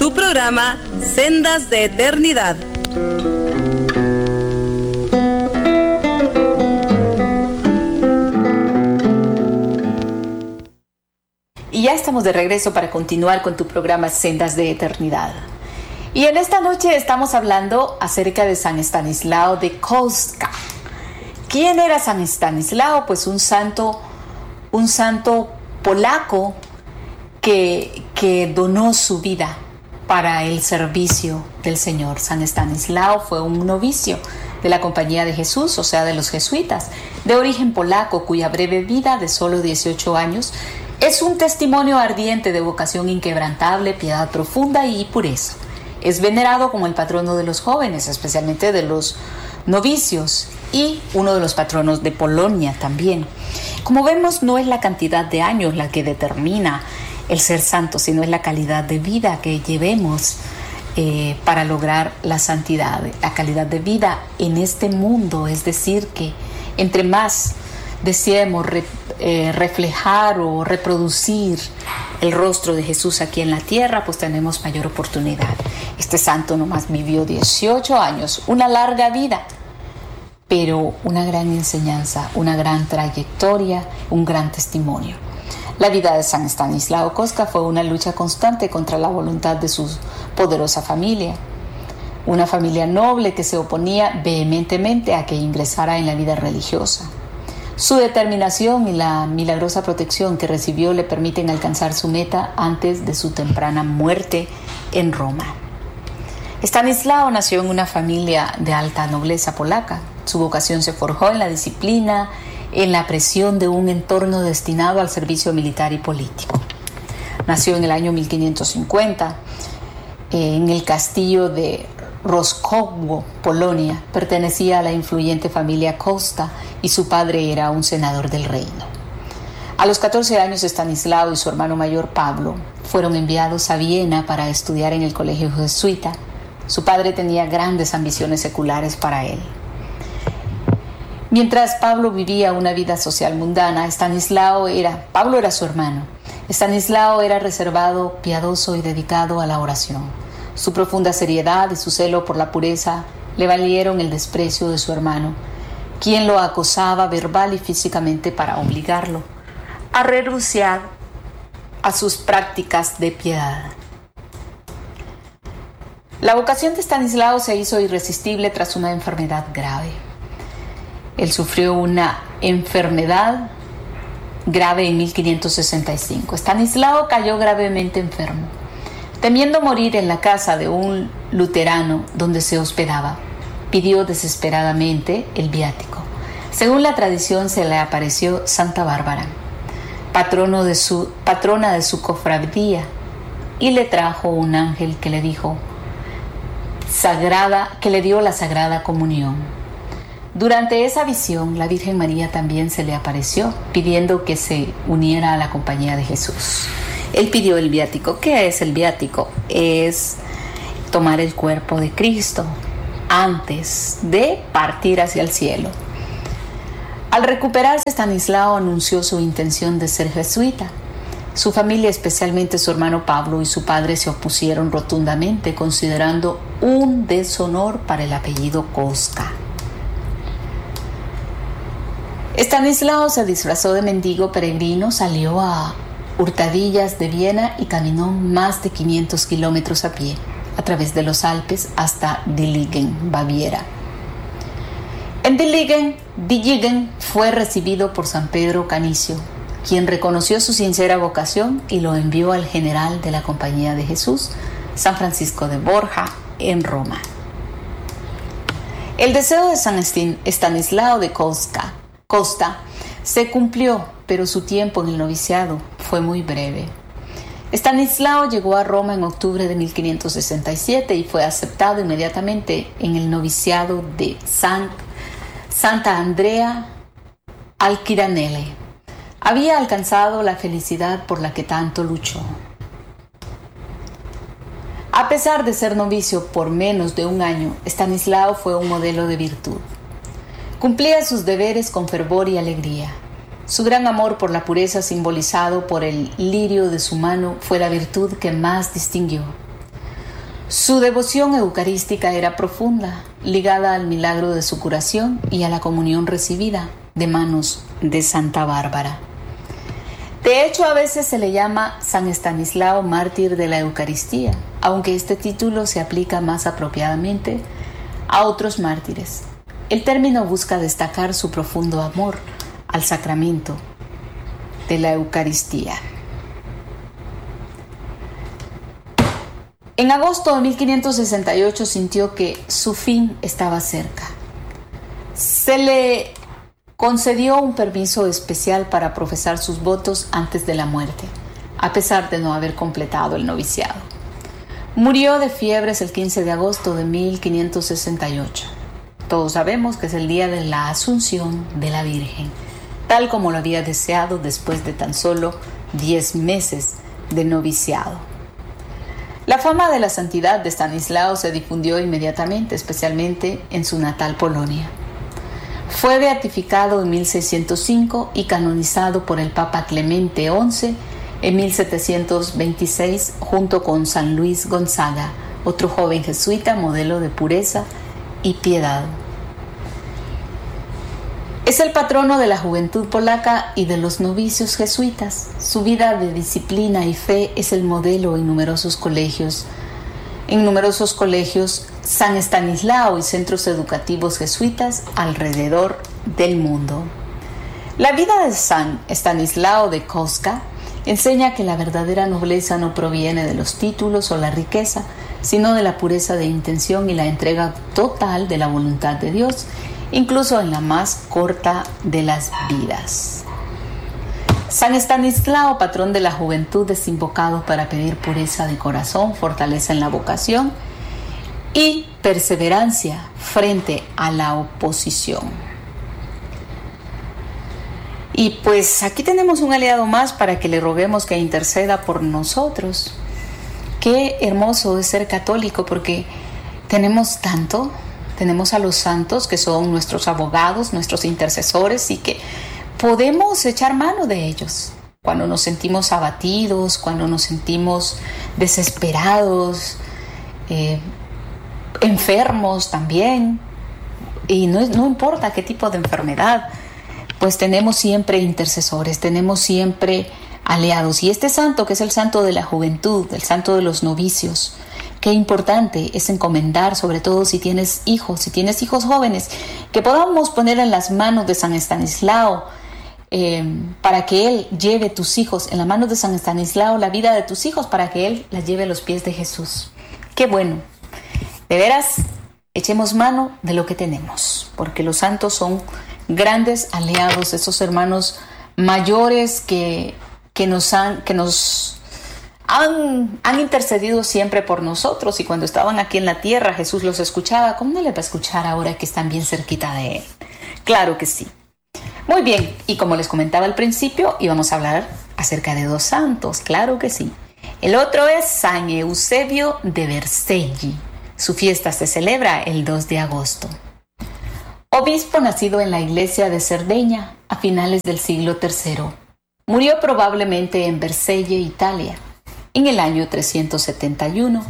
tu programa Sendas de Eternidad. Y ya estamos de regreso para continuar con tu programa Sendas de Eternidad. Y en esta noche estamos hablando acerca de San Estanislao de Kostka. ¿Quién era San Estanislao? Pues un santo polaco que donó su vida para el servicio del Señor. San Estanislao fue un novicio de la Compañía de Jesús, o sea, de los jesuitas, de origen polaco, cuya breve vida de solo 18 años es un testimonio ardiente de vocación inquebrantable, piedad profunda y pureza. Es venerado como el patrono de los jóvenes, especialmente de los novicios, y uno de los patronos de Polonia también. Como vemos, no es la cantidad de años la que determina el ser santo, sino es la calidad de vida que llevemos para lograr la santidad, la calidad de vida en este mundo. Es decir, que entre más deseemos reflejar o reproducir el rostro de Jesús aquí en la tierra, pues tenemos mayor oportunidad. Este santo nomás vivió 18 años, una larga vida, pero una gran enseñanza, una gran trayectoria, un gran testimonio. La vida de San Estanislao Kostka fue una lucha constante contra la voluntad de su poderosa familia, una familia noble que se oponía vehementemente a que ingresara en la vida religiosa. Su determinación y la milagrosa protección que recibió le permiten alcanzar su meta antes de su temprana muerte en Roma. Estanislao nació en una familia de alta nobleza polaca. Su vocación se forjó en la disciplina, en la presión de un entorno destinado al servicio militar y político. Nació en el año 1550 en el castillo de Roskowo, Polonia. Pertenecía a la influyente familia Kostka y su padre era un senador del reino. A los 14 años, Estanislao y su hermano mayor Pablo fueron enviados a Viena para estudiar en el colegio jesuita. Su padre tenía grandes ambiciones seculares para él. Mientras Pablo vivía una vida social mundana, Pablo era su hermano. Estanislao era reservado, piadoso y dedicado a la oración. Su profunda seriedad y su celo por la pureza le valieron el desprecio de su hermano, quien lo acosaba verbal y físicamente para obligarlo a renunciar a sus prácticas de piedad. La vocación de Estanislao se hizo irresistible tras una enfermedad grave. Él sufrió una enfermedad grave en 1565. Estanislao cayó gravemente enfermo. Temiendo morir en la casa de un luterano donde se hospedaba, pidió desesperadamente el viático. Según la tradición, se le apareció Santa Bárbara, patrona de su cofradía, y le trajo un ángel que le dio la Sagrada Comunión. Durante esa visión, la Virgen María también se le apareció, pidiendo que se uniera a la Compañía de Jesús. Él pidió el viático. ¿Qué es el viático? Es tomar el cuerpo de Cristo antes de partir hacia el cielo. Al recuperarse, Estanislao anunció su intención de ser jesuita. Su familia, especialmente su hermano Pablo y su padre, se opusieron rotundamente, considerando un deshonor para el apellido Kostka. Estanislao se disfrazó de mendigo peregrino, salió a hurtadillas de Viena y caminó más de 500 kilómetros a pie a través de los Alpes hasta Dillingen, Baviera. En Dillingen fue recibido por San Pedro Canicio, quien reconoció su sincera vocación y lo envió al general de la Compañía de Jesús, San Francisco de Borja, en Roma. El deseo de San Estanislao de Kostka se cumplió, pero su tiempo en el noviciado fue muy breve. Estanislao llegó a Roma en octubre de 1567 y fue aceptado inmediatamente en el noviciado de Santa Andrea al Quiranele. Había alcanzado la felicidad por la que tanto luchó. A pesar de ser novicio por menos de un año, Estanislao fue un modelo de virtud. Cumplía sus deberes con fervor y alegría. Su gran amor por la pureza, simbolizado por el lirio de su mano, fue la virtud que más distinguió. Su devoción eucarística era profunda, ligada al milagro de su curación y a la comunión recibida de manos de Santa Bárbara. De hecho, a veces se le llama San Estanislao, mártir de la Eucaristía, aunque este título se aplica más apropiadamente a otros mártires. El término busca destacar su profundo amor al sacramento de la Eucaristía. En agosto de 1568 sintió que su fin estaba cerca. Se le concedió un permiso especial para profesar sus votos antes de la muerte, a pesar de no haber completado el noviciado. Murió de fiebres el 15 de agosto de 1568. Todos sabemos que es el día de la Asunción de la Virgen, tal como lo había deseado después de tan solo 10 meses de noviciado. La fama de la santidad de Estanislao se difundió inmediatamente, especialmente en su natal Polonia. Fue beatificado en 1605 y canonizado por el Papa Clemente XI en 1726 junto con San Luis Gonzaga, otro joven jesuita modelo de pureza y piedad. Es el patrono de la juventud polaca y de los novicios jesuitas. Su vida de disciplina y fe es el modelo en numerosos colegios San Estanislao y centros educativos jesuitas alrededor del mundo. La vida de San Estanislao de Kostka enseña que la verdadera nobleza no proviene de los títulos o la riqueza, sino de la pureza de intención y la entrega total de la voluntad de Dios, incluso en la más corta de las vidas. San Estanislao, patrón de la juventud, es invocado para pedir pureza de corazón, fortaleza en la vocación y perseverancia frente a la oposición. Y pues aquí tenemos un aliado más para que le roguemos que interceda por nosotros. Qué hermoso es ser católico, porque tenemos tanto. Tenemos a los santos, que son nuestros abogados, nuestros intercesores, y que podemos echar mano de ellos cuando nos sentimos abatidos, cuando nos sentimos desesperados, enfermos también. Y no importa qué tipo de enfermedad, pues tenemos siempre intercesores, tenemos siempre aliados. Y este santo, que es el santo de la juventud, el santo de los novicios, qué importante es encomendar, sobre todo si tienes hijos jóvenes, que podamos poner en las manos de San Estanislao, para que él lleve tus hijos, en las manos de San Estanislao, la vida de tus hijos, para que él la lleve a los pies de Jesús. Qué bueno. De veras, echemos mano de lo que tenemos, porque los santos son grandes aliados, esos hermanos mayores que nos han intercedido siempre por nosotros, y cuando estaban aquí en la tierra Jesús los escuchaba. ¿Cómo no le va a escuchar ahora que están bien cerquita de él? Claro que sí. Muy bien, y como les comentaba al principio, íbamos a hablar acerca de dos santos, claro que sí. El otro es San Eusebio de Vercelli. Su fiesta se celebra el 2 de agosto. Obispo nacido en la iglesia de Cerdeña a finales del siglo III. Murió probablemente en Vercelli, Italia, en el año 371.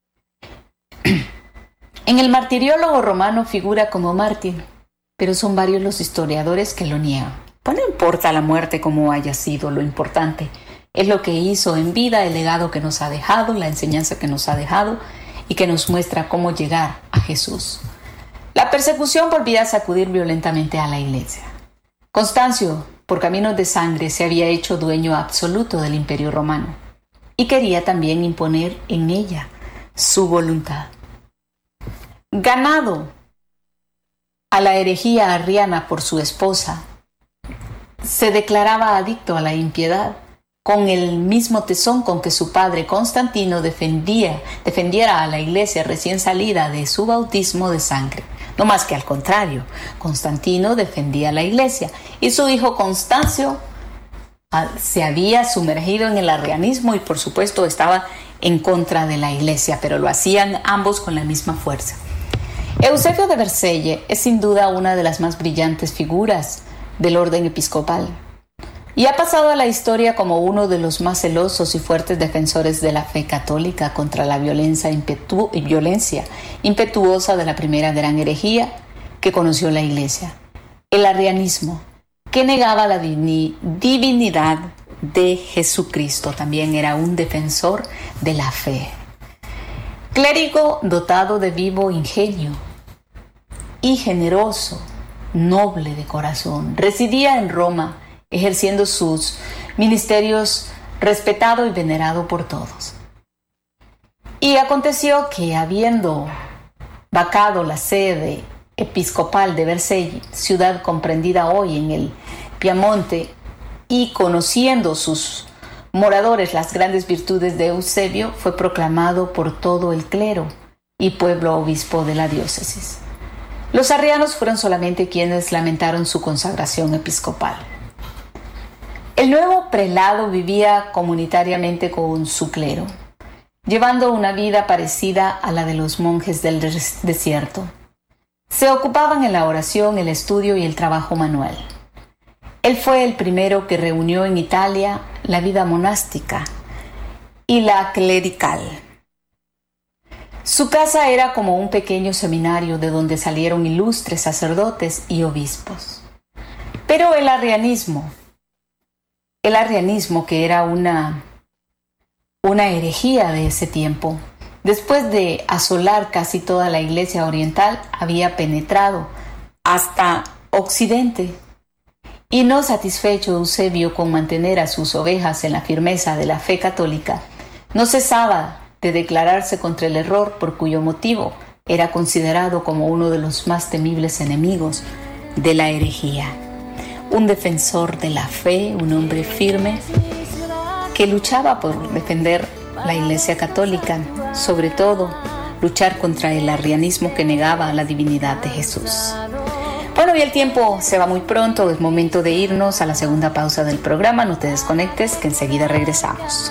En el martiriólogo romano figura como mártir, pero son varios los historiadores que lo niegan. Pues no importa la muerte como haya sido, lo importante es lo que hizo en vida, el legado que nos ha dejado, la enseñanza que nos ha dejado y que nos muestra cómo llegar a Jesús. La persecución volvía a sacudir violentamente a la iglesia. Constancio, por caminos de sangre, se había hecho dueño absoluto del Imperio Romano y quería también imponer en ella su voluntad. Ganado a la herejía arriana por su esposa, se declaraba adicto a la impiedad, con el mismo tesón con que su padre Constantino defendiera a la iglesia recién salida de su bautismo de sangre. No más que al contrario, Constantino defendía a la iglesia y su hijo Constancio se había sumergido en el arrianismo y por supuesto estaba en contra de la iglesia, pero lo hacían ambos con la misma fuerza. Eusebio de Vercelli es sin duda una de las más brillantes figuras del orden episcopal. y ha pasado a la historia como uno de los más celosos y fuertes defensores de la fe católica contra la violencia impetuosa de la primera gran herejía que conoció la Iglesia, el arrianismo, que negaba la divinidad de Jesucristo. También era un defensor de la fe. Clérigo dotado de vivo ingenio y generoso, noble de corazón, residía en Roma, ejerciendo sus ministerios respetado y venerado por todos. Y aconteció que, habiendo vacado la sede episcopal de Vercelli, ciudad comprendida hoy en el Piamonte, y conociendo sus moradores las grandes virtudes de Eusebio, fue proclamado por todo el clero y pueblo obispo de la diócesis. Los arrianos fueron solamente quienes lamentaron su consagración episcopal. El nuevo prelado vivía comunitariamente con su clero, llevando una vida parecida a la de los monjes del desierto. Se ocupaban en la oración, el estudio y el trabajo manual. Él fue el primero que reunió en Italia la vida monástica y la clerical. Su casa era como un pequeño seminario de donde salieron ilustres sacerdotes y obispos. Pero el arrianismo, que era una herejía de ese tiempo, después de asolar casi toda la Iglesia oriental, había penetrado hasta Occidente. Y no satisfecho Eusebio con mantener a sus ovejas en la firmeza de la fe católica, no cesaba de declararse contra el error por cuyo motivo era considerado como uno de los más temibles enemigos de la herejía. Un defensor de la fe, un hombre firme que luchaba por defender la Iglesia católica, sobre todo luchar contra el arrianismo que negaba la divinidad de Jesús. Bueno, y el tiempo se va muy pronto, es momento de irnos a la segunda pausa del programa. No te desconectes, que enseguida regresamos.